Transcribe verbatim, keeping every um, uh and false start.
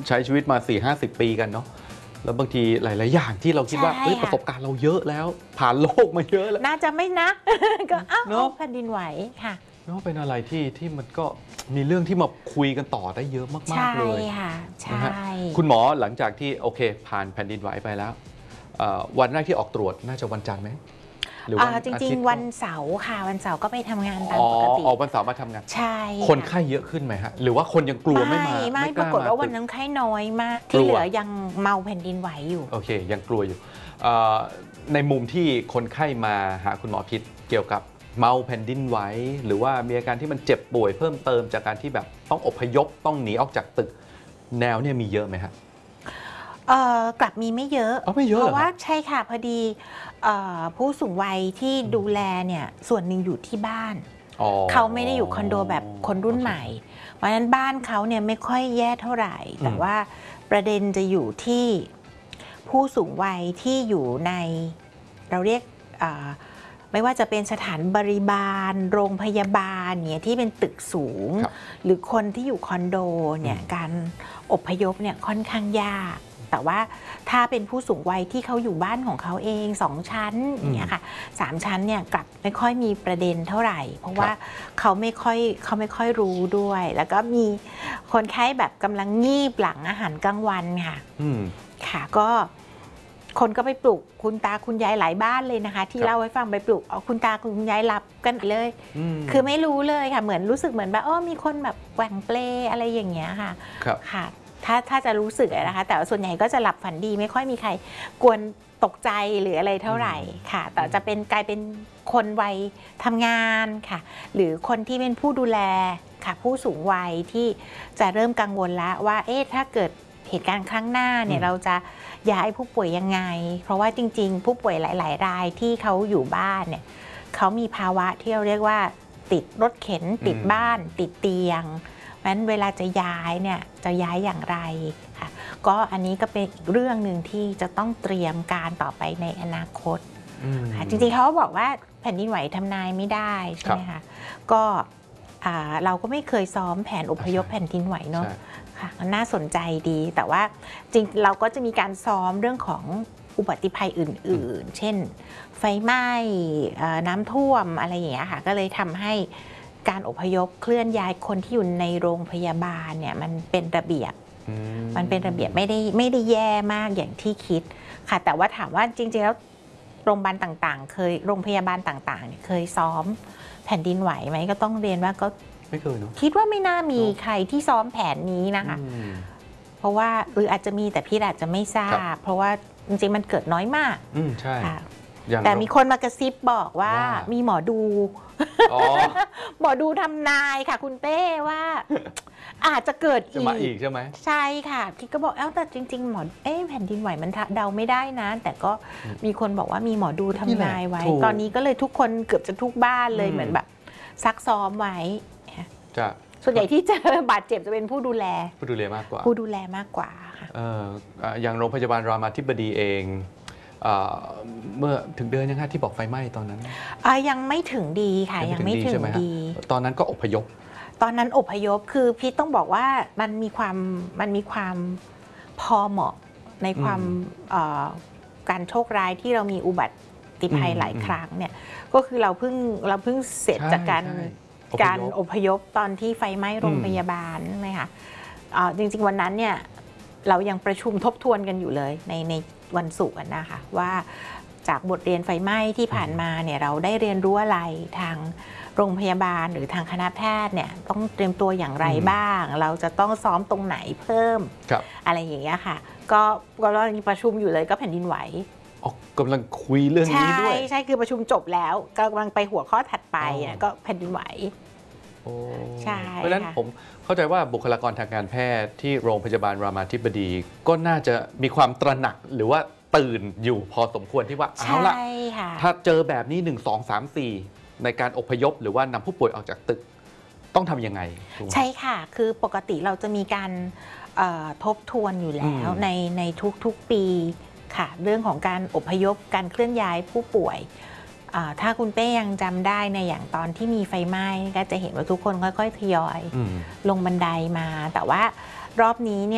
ใช้ชีวิตมา สี่ห้าสิบ ปีกันเนาะแล้วบางทีหลายๆอย่างที่เราคิดว่าประสบการณ์เราเยอะแล้วผ่านโลกมาเยอะแล้วน่าจะไม่นะก็อ้าวแผ่นดินไหวค่ะเนาะเป็นอะไรที่ที่มันก็มีเรื่องที่มาคุยกันต่อได้เยอะมากๆเลยใช่ค่ะใช่คุณหมอหลังจากที่โอเคผ่านแผ่นดินไหวไปแล้ววันแรกที่ออกตรวจน่าจะวันจันทร์ไหมหรือว่าจริงๆวันเสาร์ค่ะวันเสาร์ก็ไปทำงานตามปกติออกวันเสาร์มาทำงานใช่คนไข้เยอะขึ้นไหมฮะหรือว่าคนยังกลัวไม่มาไม่ปรากฏว่าวันนั้นไข้น้อยมากที่เหลือยังเมาแผ่นดินไหวอยู่โอเคยังกลัวอยู่ในมุมที่คนไข้มาหาคุณหมอพิษเกี่ยวกับเมาแผ่นดินไหวหรือว่ามีอาการที่มันเจ็บป่วยเพิ่มเติมจากการที่แบบต้องอพยพต้องหนีออกจากตึกแนวเนี่ยมีเยอะไหมฮะเอ่อกลับมีไม่เยอะไม่เยอะเพราะว่าใช่ค่ะพอดีผู้สูงวัยที่ดูแลเนี่ยส่วนหนึ่งอยู่ที่บ้านเขาไม่ได้อยู่คอนโดแบบคนรุ่นใหม่เพราะฉะนั้นบ้านเขาเนี่ยไม่ค่อยแย่เท่าไหร่แต่ว่าประเด็นจะอยู่ที่ผู้สูงวัยที่อยู่ในเราเรียกไม่ว่าจะเป็นสถานบริบาลโรงพยาบาลเนี่ยที่เป็นตึกสูงหรือคนที่อยู่คอนโดเนี่ยการอพยพเนี่ยค่อนข้างยากแต่ว่าถ้าเป็นผู้สูงวัยที่เขาอยู่บ้านของเขาเองสองชั้นอย่างเงี้ยค่ะสามชั้นเนี่ยกลับไม่ค่อยมีประเด็นเท่าไหร่เพราะว่าเขาไม่ค่อยเขาไม่ค่อยรู้ด้วยแล้วก็มีคนไข้แบบกำลังงีบหลังอาหารกลางวันค่ะค่ะก็คนก็ไปปลุกคุณตาคุณยายหลายบ้านเลยนะคะที่เล่าให้ฟังไปปลุกเอาคุณตาคุณยายหลับกันเลยคือไม่รู้เลยค่ะเหมือนรู้สึกเหมือนแบบอ๋อมีคนแบบแกว่งเปลอะไรอย่างเงี้ยค่ะค่ะถ้าถ้าจะรู้สึกนะคะแต่ส่วนใหญ่ก็จะหลับฝันดีไม่ค่อยมีใครกวนตกใจหรืออะไรเท่าไหร่ค่ะแต่จะเป็นกลายเป็นคนวัยทำงานค่ะหรือคนที่เป็นผู้ดูแลค่ะผู้สูงวัยที่จะเริ่มกังวลแล้วว่าเอ๊ะถ้าเกิดเหตุการณ์ครั้งหน้าเนี่ยเราจะย้ายผู้ป่วยยังไงเพราะว่าจริงๆผู้ป่วยหลายๆรายที่เขาอยู่บ้านเนี่ยเขามีภาวะที่เราเรียกว่าติดรถเข็นติดบ้านติดเตียงเพราะฉะนั้นเวลาจะย้ายเนี่ยจะย้ายอย่างไรค่ะก็อันนี้ก็เป็นอีกเรื่องหนึ่งที่จะต้องเตรียมการต่อไปในอนาคตค่ะจริงๆเขาบอกว่าแผ่นดินไหวทำนายไม่ได้ใช่ไหมคะก็เราก็ไม่เคยซ้อมแผนอพยพแผ่นดินไหวเนาะน่าสนใจดีแต่ว่าจริงเราก็จะมีการซ้อมเรื่องของอุบัติภัยอื่นๆเช่นไฟไหม้น้ำท่วมอะไรอย่างเงี้ยค่ะก็เลยทำให้การอพยพเคลื่อนย้ายคนที่อยู่ในโรงพยาบาลเนี่ยมันเป็นระเบียบมันเป็นระเบียบไม่ได้ไม่ได้แย่มากอย่างที่คิดค่ะแต่ว่าถามว่าจริงๆแล้วโรงพยาบาลต่างๆเคยโรงพยาบาลต่างๆเคยซ้อมแผ่นดินไหวไหมก็ต้องเรียนว่าก็ไม่เคยเนาะคิดว่าไม่น่ามีใครที่ซ้อมแผนนี้นะคะเพราะว่าหรืออาจจะมีแต่พี่อาจจะไม่ทราบเพราะว่าจริงๆมันเกิดน้อยมากอืมใช่แต่มีคนมากระซิบบอกว่ามีหมอดูหมอดูทำนายค่ะคุณเป้ว่าอาจจะเกิดอีกใช่ไหมใช่ค่ะพี่ก็บอกเอ้าแต่จริงๆหมอเอ๊ะแผ่นดินไหวมันเดาไม่ได้นะแต่ก็มีคนบอกว่ามีหมอดูทำนายไว้ตอนนี้ก็เลยทุกคนเกือบจะทุกบ้านเลยเหมือนแบบซักซ้อมไว้ส่วนใหญ่ที่เจอบาดเจ็บจะเป็นผู้ดูแลผู้ดูแลมากกว่าผู้ดูแลมากกว่าค่ะอย่างโรงพยาบาลรามาธิบดีเองเมื่อถึงเดือนยังไงที่บอกไฟไหม้ตอนนั้นยังไม่ถึงดีค่ะยังไม่ถึงดีตอนนั้นก็อพยพตอนนั้นอพยพคือพี่ต้องบอกว่ามันมีความมันมีความพอเหมาะในความการโชคร้ายที่เรามีอุบัติภัยหลายครั้งเนี่ยก็คือเราเพิ่งเราเพิ่งเสร็จจากการการอพยพตอนที่ไฟไหม้โรงพยาบาลใช่ไหมคะจริงๆวันนั้นเนี่ยเรายังประชุมทบทวนกันอยู่เลยในในวันศุกร์นะคะว่าจากบทเรียนไฟไหม้ที่ผ่านมาเนี่ยเราได้เรียนรู้อะไรทางโรงพยาบาลหรือทางคณะแพทย์เนี่ยต้องเตรียมตัวอย่างไรบ้างเราจะต้องซ้อมตรงไหนเพิ่มอะไรอย่างเงี้ยค่ะก็ก็เราประชุมอยู่เลยก็แผ่นดินไหวกำลังคุยเรื่องนี้ด้วยใช่ใช่คือประชุมจบแล้วกำลังไปหัวข้อถัดไปก็แผ่นดินไหวใช่เพราะฉะนั้นผมเข้าใจว่าบุคลากรทางการแพทย์ที่โรงพยาบาลรามาธิบดีก็น่าจะมีความตระหนักหรือว่าตื่นอยู่พอสมควรที่ว่าเอาละถ้าเจอแบบนี้หนึ่ง สอง สาม สี่ในการอพยพหรือว่านำผู้ป่วยออกจากตึกต้องทำยังไงใช่ค่ะคือปกติเราจะมีการทบทวนอยู่แล้วในในทุกๆปีค่ะเรื่องของการอพยพการเคลื่อนย้ายผู้ป่วยถ้าคุณเป้ยังจำได้ในอย่างตอนที่มีไฟไหม้ก็จะเห็นว่าทุกคนค่อยๆทยอยลงบันไดมาแต่ว่ารอบนี้เนี่ย